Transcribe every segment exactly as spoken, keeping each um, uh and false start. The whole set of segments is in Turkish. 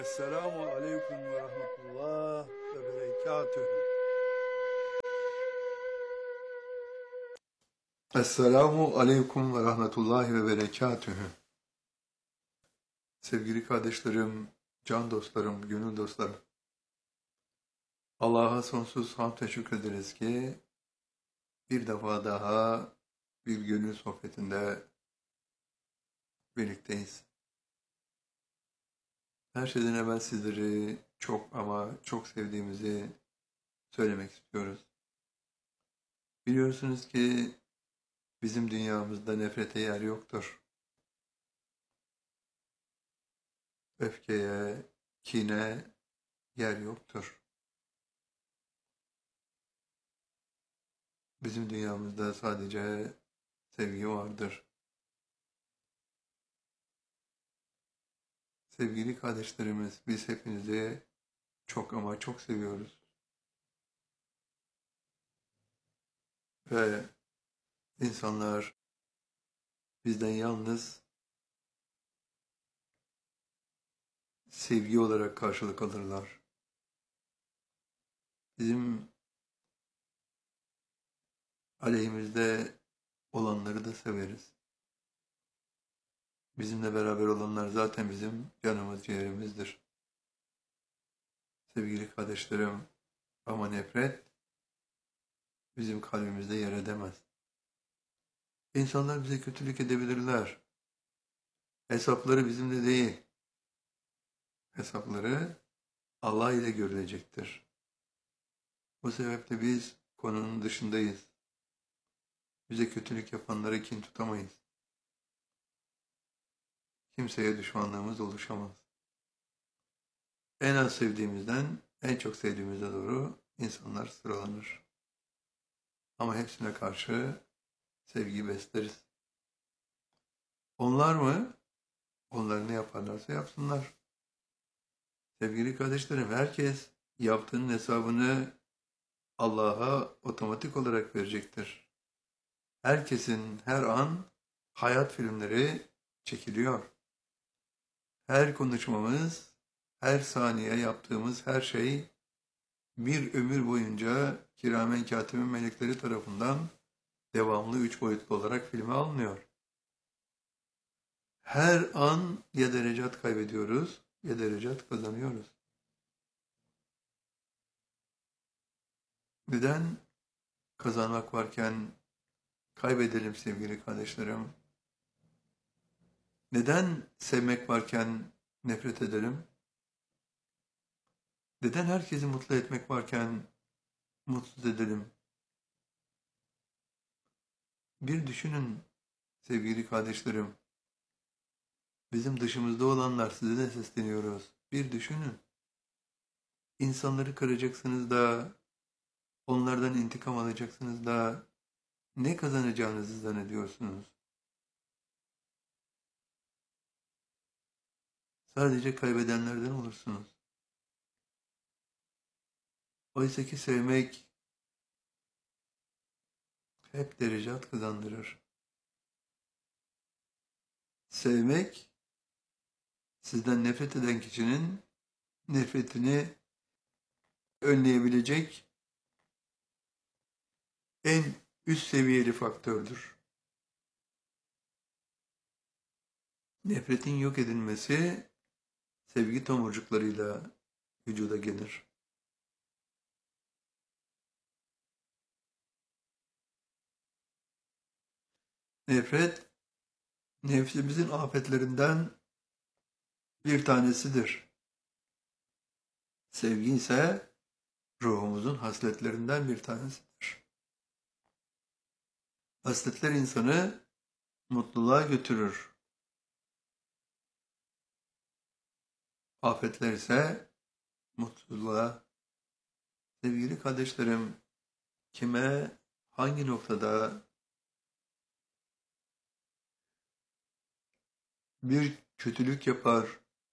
Esselamu aleyküm ve rahmetullah ve berekatühü. Esselamu aleyküm ve rahmetullahi ve berekatühü. Sevgili kardeşlerim, can dostlarım, gönül dostlarım. Allah'a sonsuz hamd ve şükrederiz ki bir defa daha bir gönül sohbetinde birlikteyiz. Her şeyden evvel sizleri çok ama çok sevdiğimizi söylemek istiyoruz. Biliyorsunuz ki bizim dünyamızda nefrete yer yoktur. Öfkeye, kine yer yoktur. Bizim dünyamızda sadece sevgi vardır. Sevgili kardeşlerimiz, biz hepinizi çok ama çok seviyoruz. Ve insanlar bizden yalnız sevgi olarak karşılık alırlar. Bizim aleyhimizde olanları da severiz. Bizimle beraber olanlar zaten bizim canımız, ciğerimizdir. Sevgili kardeşlerim, ama nefret bizim kalbimizde yer edemez. İnsanlar bize kötülük edebilirler. Hesapları bizimle değil. Hesapları Allah ile görülecektir. Bu sebeple biz konunun dışındayız. Bize kötülük yapanlara kin tutamayız. Kimseye düşmanlığımız oluşamaz. En az sevdiğimizden en çok sevdiğimize doğru insanlar sıralanır. Ama hepsine karşı sevgi besleriz. Onlar mı? Onlar ne yaparlarsa yapsınlar. Sevgili kardeşlerim, herkes yaptığının hesabını Allah'a otomatik olarak verecektir. Herkesin her an hayat filmleri çekiliyor. Her konuşmamız, her saniye yaptığımız her şey bir ömür boyunca kiramen katibin melekleri tarafından devamlı üç boyutlu olarak filme alınıyor. Her an ya derecat kaybediyoruz ya derecat kazanıyoruz. Neden kazanmak varken kaybedelim sevgili kardeşlerim? Neden sevmek varken nefret edelim? Neden herkesi mutlu etmek varken mutsuz edelim? Bir düşünün sevgili kardeşlerim. Bizim dışımızda olanlar, size de sesleniyoruz. Bir düşünün. İnsanları kıracaksınız da, onlardan intikam alacaksınız da ne kazanacağınızı zannediyorsunuz? Sadece kaybedenlerden olursunuz. Oysa ki sevmek hep derecat kazandırır. Sevmek, sizden nefret eden kişinin nefretini önleyebilecek en üst seviyeli faktördür. Nefretin yok edilmesi sevgi tomurcuklarıyla vücuda gelir. Nefret, nefsimizin afetlerinden bir tanesidir. Sevgi ise ruhumuzun hasletlerinden bir tanesidir. Hasletler insanı mutluluğa götürür. Afetler ise mutsuzluğa. Sevgili kardeşlerim, kime, hangi noktada bir kötülük yapar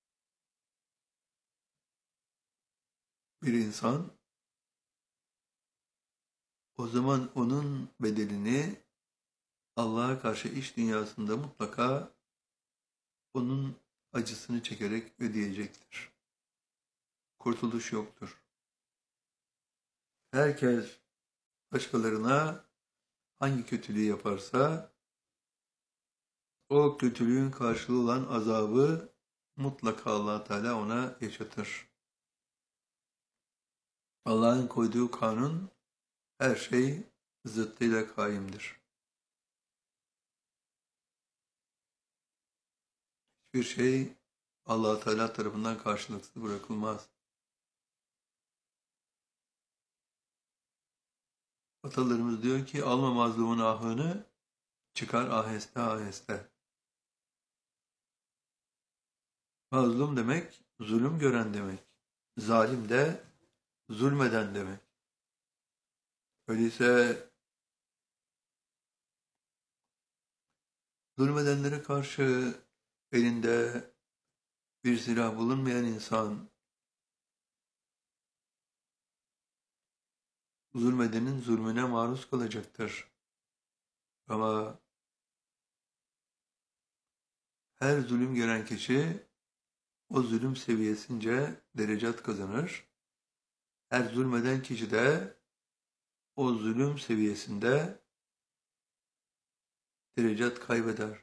bir insan, o zaman onun bedelini Allah'a karşı iç dünyasında mutlaka onun acısını çekerek ödeyecektir. kurtuluş yoktur. Herkes başkalarına hangi kötülüğü yaparsa o kötülüğün karşılığı olan azabı mutlaka Allah Teala ona yaşatır. Allah'ın koyduğu kanun her şey zıttıyla kaimdir. Hiçbir şey Allah Teala tarafından karşılıksız bırakılmaz. Atalarımız diyor ki alma mazlumun ahını, çıkar aheste aheste. Mazlum demek zulüm gören demek. Zalim de zulmeden demek. Öyleyse zulmedenlere karşı elinde bir silah bulunmayan insan zulmedenin zulmüne maruz kalacaktır. Ama her zulüm gören kişi o zulüm seviyesince derecat kazanır. Her zulmeden kişi de o zulüm seviyesinde derecat kaybeder.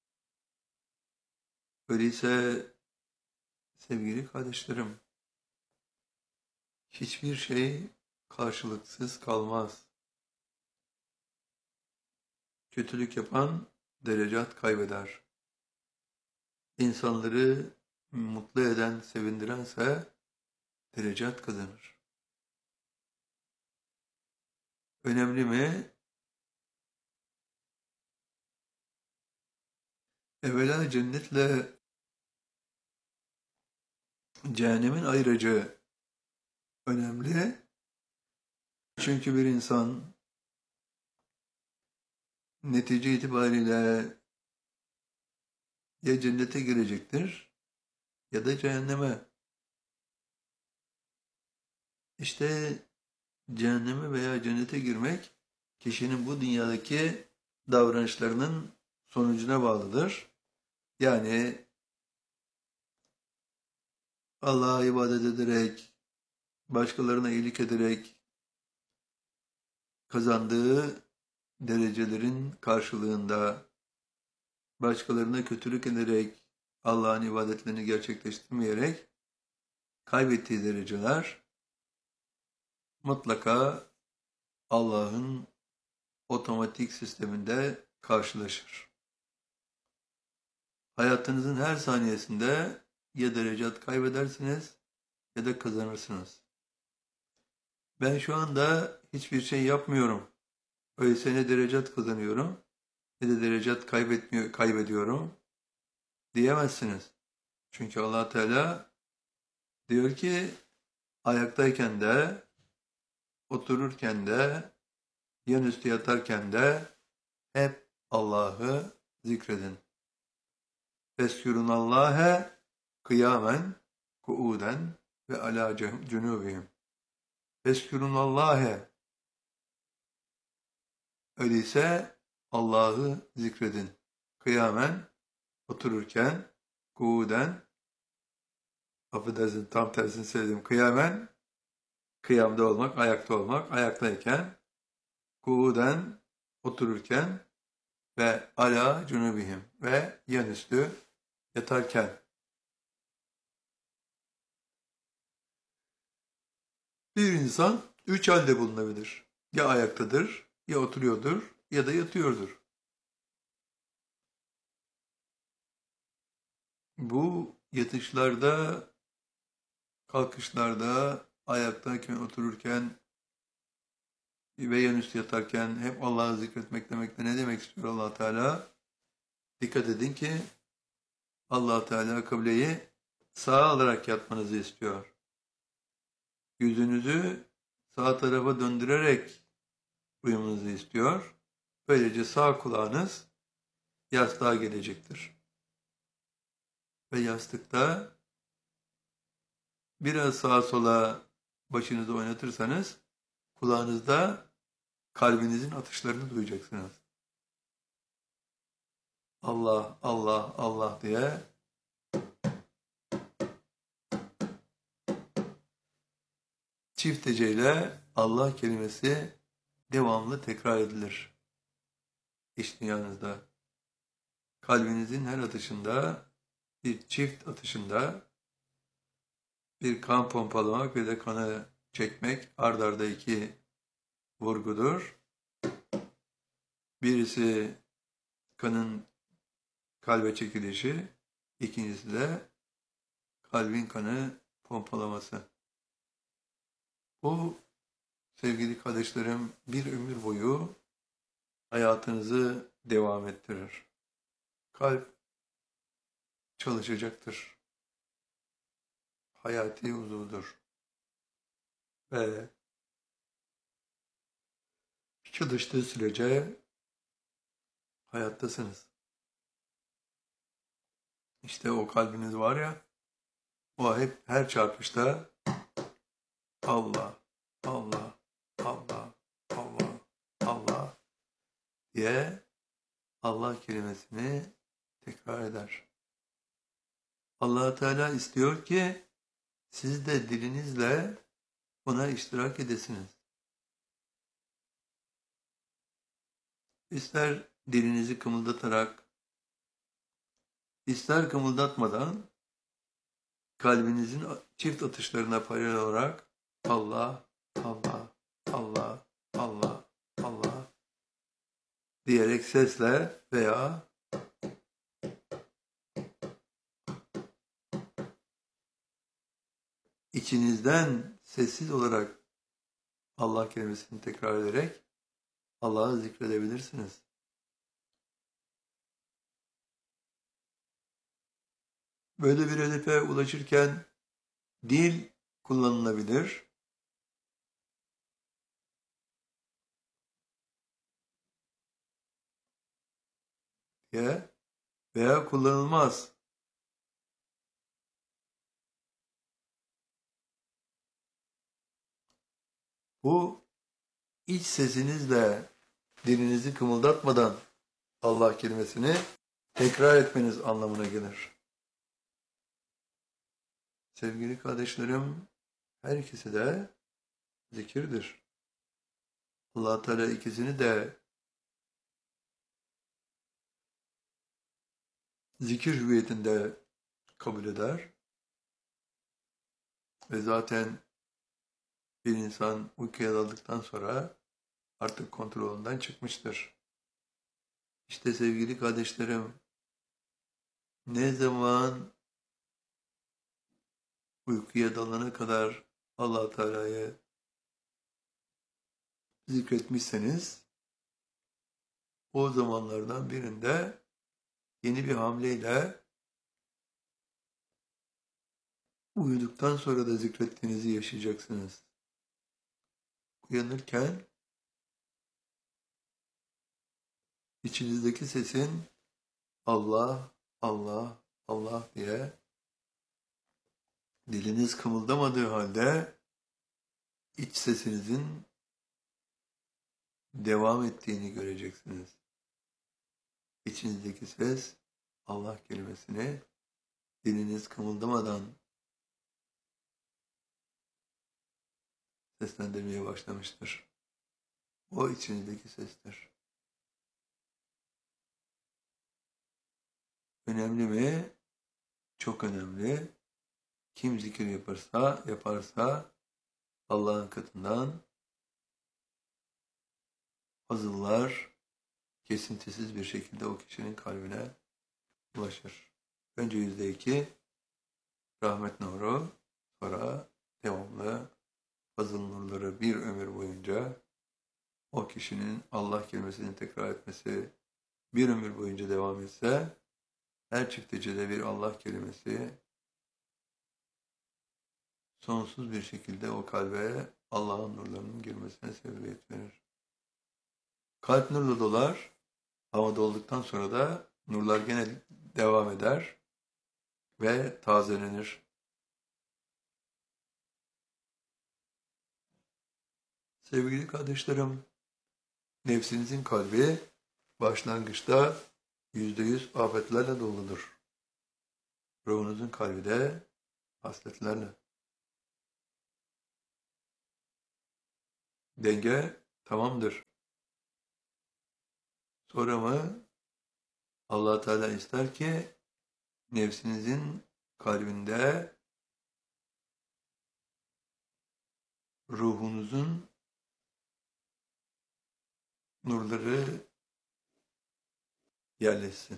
Öyleyse sevgili kardeşlerim, hiçbir şey karşılıksız kalmaz. Kötülük yapan derecat kaybeder. İnsanları mutlu eden, sevindirense derecat kazanır. Önemli mi? Evvela cennetle cehennemin ayrıcı önemli. Çünkü bir insan netice itibariyle ya cennete girecektir ya da cehenneme. İşte cehenneme veya cennete girmek kişinin bu dünyadaki davranışlarının sonucuna bağlıdır. Yani Allah'a ibadet ederek, başkalarına iyilik ederek kazandığı derecelerin karşılığında başkalarına kötülük ederek, Allah'ın ibadetlerini gerçekleştirmeyerek kaybettiği dereceler mutlaka Allah'ın otomatik sisteminde karşılaşır. Hayatınızın her saniyesinde ya derecat kaybedersiniz ya da kazanırsınız. Ben şu anda hiçbir şey yapmıyorum. Öyleyse ne derecat kazanıyorum ne de derecat kaybetmiyor, kaybediyorum diyemezsiniz. Çünkü Allah Teala diyor ki ayaktayken de, otururken de, yan üstü yatarken de hep Allah'ı zikredin. Feskurunallâhe kıyamen, kuuden ve alâ cunûbihim. Feskurunallâhe. Öyleyse Allah'ı zikredin. Kıyamen, otururken, kuuden, affedersin tam tersini söyledim. Kıyamen, kıyamda olmak, ayakta olmak, ayaktayken, kuuden, otururken ve ala cunubihim ve yan üstü yatarken. Bir insan üç halde bulunabilir. Ya ayaktadır, ya oturuyordur, ya da yatıyordur. Bu yatışlarda, kalkışlarda, ayaktayken, otururken ve yan üstü yatarken hep Allah'ı zikretmek demekte ne demek istiyor Allah Teala? Dikkat edin ki Allah Teala kıbleyi sağa alarak yatmanızı istiyor. Yüzünüzü sağ tarafa döndürerek uyumanızı istiyor. Böylece sağ kulağınız yastığa gelecektir. Ve yastıkta biraz sağa sola başınızı oynatırsanız kulağınızda kalbinizin atışlarını duyacaksınız. Allah, Allah, Allah diye çift heceyle Allah kelimesi devamlı tekrar edilir iç dünyanızda. Kalbinizin her atışında, bir çift atışında bir kan pompalamak ve de kanı çekmek ard arda iki vurgudur. Birisi kanın kalbe çekilişi, ikincisi de kalbin kanı pompalaması. Bu sevgili kardeşlerim bir ömür boyu hayatınızı devam ettirir. Kalp çalışacaktır. Hayati uzuvdur. Ve çalıştığı sürece hayattasınız. İşte o kalbiniz var ya, o hep her çarpışta Allah, Allah, Allah, Allah, Allah diye Allah kelimesini tekrar eder. Allah Teala istiyor ki siz de dilinizle buna iştirak edesiniz. İster dilinizi kımıldatarak, ister kımıldatmadan kalbinizin çift atışlarına paralel olarak Allah, Allah, Allah, Allah, Allah diyerek sesle veya içinizden sessiz olarak Allah kelimesini tekrar ederek Allah'ı zikredebilirsiniz. Böyle bir hedefe ulaşırken dil kullanılabilir. Diye veya kullanılmaz. Bu iç sesinizle dilinizi kımıldatmadan Allah kelimesini tekrar etmeniz anlamına gelir. Sevgili kardeşlerim, her ikisi de zikirdir. Allah Teala ikisini de zikir hüviyetinde kabul eder. Ve zaten bir insan uykuya daldıktan sonra artık kontrolünden çıkmıştır. İşte sevgili kardeşlerim, ne zaman uykuya dalana kadar Allah Teala'yı zikretmişseniz, o zamanlardan birinde yeni bir hamleyle uyuduktan sonra da zikrettiğinizi yaşayacaksınız. Uyanırken içinizdeki sesin Allah, Allah, Allah diye diliniz kımıldamadığı halde iç sesinizin devam ettiğini göreceksiniz. İçinizdeki ses Allah kelimesini diliniz kımıldamadan seslendirmeye başlamıştır. O içinizdeki sestir. Önemli mi? Çok önemli. Kim zikir yaparsa, yaparsa Allah'ın katından fazıllar kesintisiz bir şekilde o kişinin kalbine ulaşır. Önce yüzde iki rahmet nuru, sonra devamlı fazıl nurları bir ömür boyunca o kişinin Allah kelimesini tekrar etmesi bir ömür boyunca devam etse, her çift hecede bir Allah kelimesi sonsuz bir şekilde o kalbe Allah'ın nurlarının girmesine sebebiyet verir. Kalp nurla dolar ama dolduktan sonra da nurlar gene devam eder ve tazelenir. Sevgili kardeşlerim, nefsinizin kalbi başlangıçta yüzde yüz afetlerle doludur. Ruhunuzun kalbi de hasletlerle. denge tamamdır. Sonra mı Allah Teala ister ki nefsinizin kalbinde ruhunuzun nurları yerleşsin.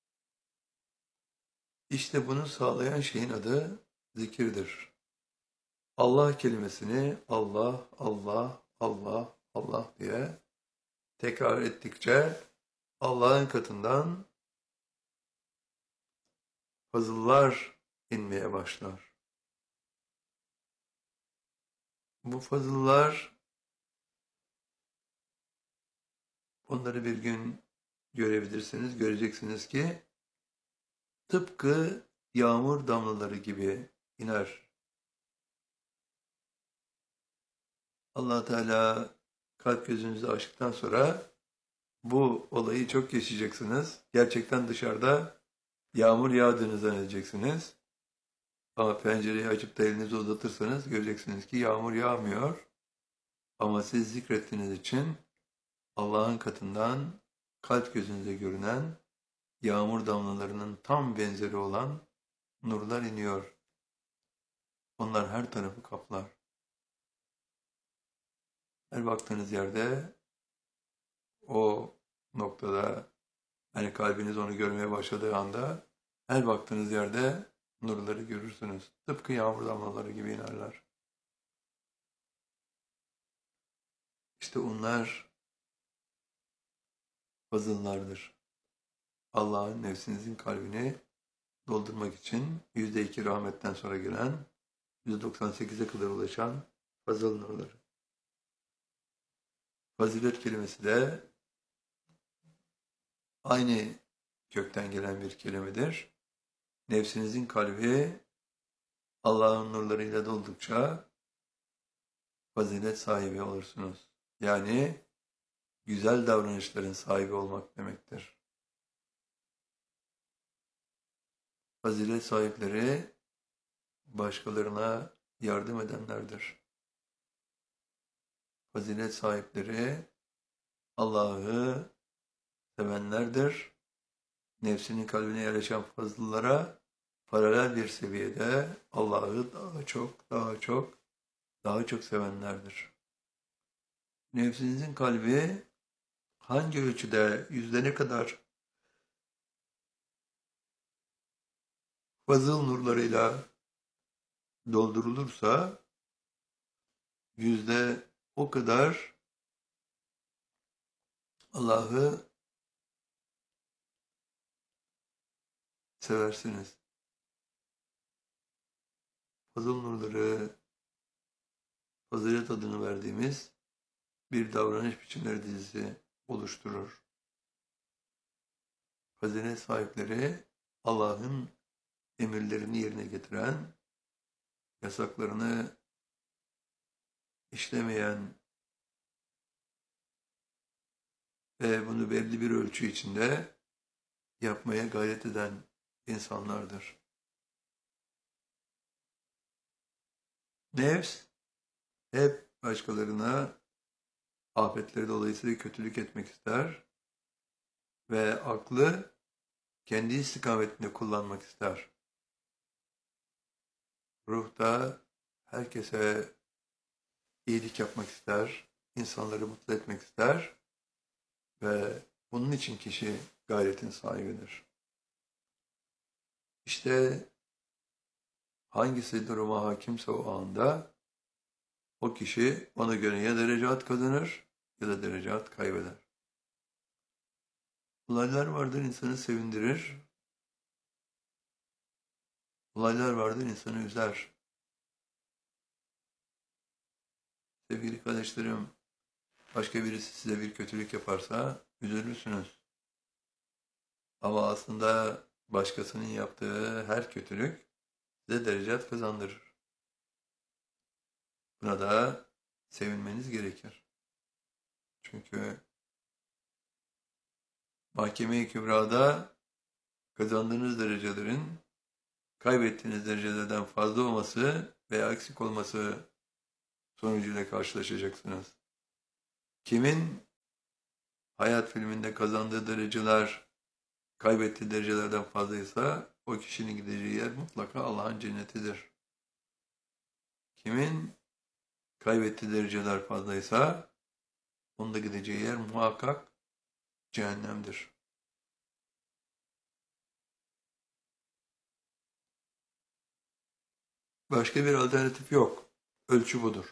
İşte bunu sağlayan şeyin adı zikirdir. Allah kelimesini Allah, Allah, Allah, Allah diye tekrar ettikçe Allah'ın katından fazıllar inmeye başlar. Bu fazıllar, onları bir gün görebilirsiniz, göreceksiniz ki tıpkı yağmur damlaları gibi iner. Allah Teala kalp gözünüzü açtıktan sonra bu olayı çok yaşayacaksınız. Gerçekten dışarıda yağmur yağdığını zannedeceksiniz. Ama pencereyi açıp da elinizi uzatırsanız göreceksiniz ki yağmur yağmıyor. Ama siz zikrettiğiniz için Allah'ın katından kalp gözünüze görünen yağmur damlalarının tam benzeri olan nurlar iniyor. Onlar her tarafı kaplar. Her baktığınız yerde o noktada, hani kalbiniz onu görmeye başladığı anda her baktığınız yerde nurları görürsünüz. Tıpkı yağmur damlaları gibi inerler. İşte onlar fazıllardır. Allah'ın nefsinizin kalbini doldurmak için yüzde iki rahmetten sonra gelen, yüzde doksan sekize kadar ulaşan fazıl nurları. Fazilet kelimesi de aynı kökten gelen bir kelimedir. Nefsinizin kalbi Allah'ın nurlarıyla doldukça fazilet sahibi olursunuz. Yani güzel davranışların sahibi olmak demektir. Fazilet sahipleri başkalarına yardım edenlerdir. Fazilet sahipleri Allah'ı sevenlerdir. Nefsinin kalbine yerleşen fazıllara paralel bir seviyede Allah'ı daha çok, daha çok, daha çok sevenlerdir. Nefsinizin kalbi hangi ölçüde, yüzde ne kadar fazıl nurlarıyla doldurulursa yüzde o kadar Allah'ı seversiniz. Fazıl nurları, fazilet adını verdiğimiz bir davranış biçimleri dizisi oluşturur. Fazilet sahipleri Allah'ın emirlerini yerine getiren, yasaklarını işlemeyen ve bunu belli bir ölçü içinde yapmaya gayret eden insanlardır. Nefs hep başkalarına afetleri dolayısıyla kötülük etmek ister ve aklı kendi istikametinde kullanmak ister. Ruh da herkese iyilik yapmak ister, insanları mutlu etmek ister ve bunun için kişi gayretin sahibidir. İşte hangisi duruma hakimse o anda o kişi ona göre ya derecat kazanır ya da derecat kaybeder. Olaylar vardır insanı sevindirir. Olaylar vardır insanı üzer. Sevgili kardeşlerim, başka birisi size bir kötülük yaparsa üzülürsünüz. Ama aslında başkasının yaptığı her kötülük size derecat kazandırır. Buna da sevinmeniz gerekir. Çünkü Mahkeme-i Kübra'da kazandığınız derecelerin kaybettiğiniz derecelerden fazla olması veya eksik olması sonucuyla karşılaşacaksınız. Kimin hayat filminde kazandığı dereceler kaybettiği derecelerden fazlaysa o kişinin gideceği yer mutlaka Allah'ın cennetidir. Kimin kaybettiği dereceler fazlaysa onun da gideceği yer muhakkak cehennemdir. Başka bir alternatif yok. Ölçü budur.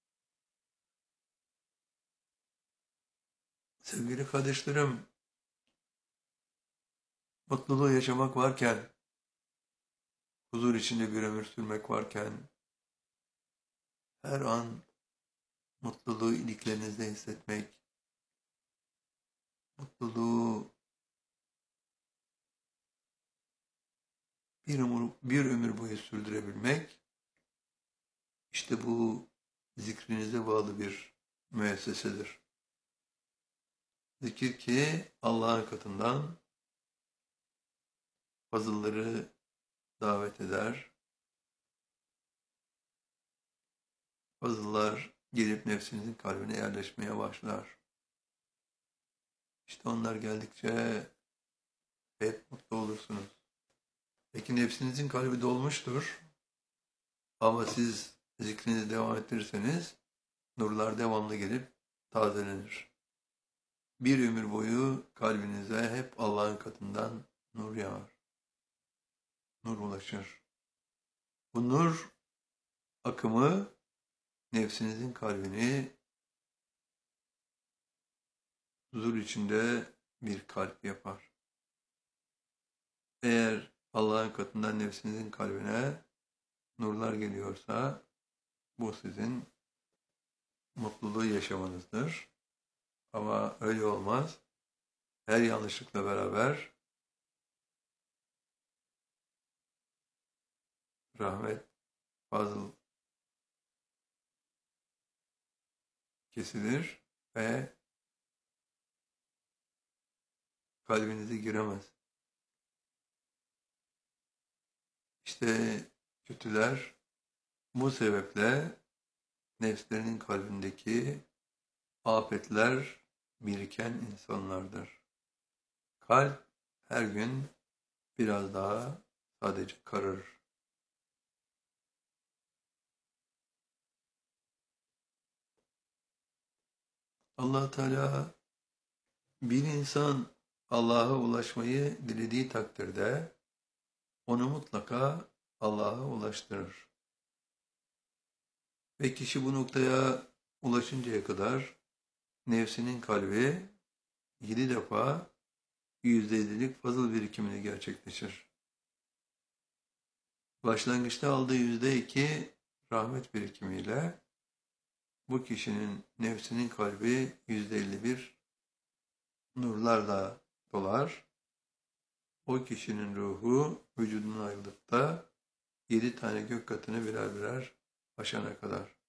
Sevgili kardeşlerim, mutluluğu yaşamak varken, huzur içinde bir ömür sürmek varken, her an mutluluğu iliklerinizde hissetmek, mutluluğu bir ömür, bir ömür boyu sürdürebilmek, işte bu zikrinize bağlı bir müessesedir. Zikir ki Allah'ın katından fazılları davet eder. Fazıllar gelip nefsinizin kalbine yerleşmeye başlar. İşte onlar geldikçe hep mutlu olursunuz. Peki nefsinizin kalbi dolmuştur. Ama siz zikrinizi devam ettirirseniz nurlar devamlı gelip tazelenir. Bir ömür boyu kalbinize hep Allah'ın katından nur yağar. Nur ulaşır. Bu nur akımı nefsinizin kalbini huzur içinde bir kalp yapar. Eğer Allah'ın katından nefsinizin kalbine nurlar geliyorsa bu sizin mutluluğu yaşamanızdır. Ama öyle olmaz. Her yanlışlıkla beraber rahmet, fazıl kesilir ve kalbinize giremez. İşte kötüler bu sebeple nefslerinin kalbindeki afetler biriken insanlardır. Kalp her gün biraz daha sadece kararır. Allah Teala bir insan Allah'a ulaşmayı dilediği takdirde onu mutlaka Allah'a ulaştırır. Ve kişi bu noktaya ulaşıncaya kadar nefsinin kalbi yedi defa yüzde ellilik fazıl birikimini gerçekleşir. Başlangıçta aldığı yüzde iki rahmet birikimiyle bu kişinin nefsinin kalbi yüzde elli bir nurlarla dolar. O kişinin ruhu vücuduna ayrılıp da yedi tane gök katını birer birer aşana kadar.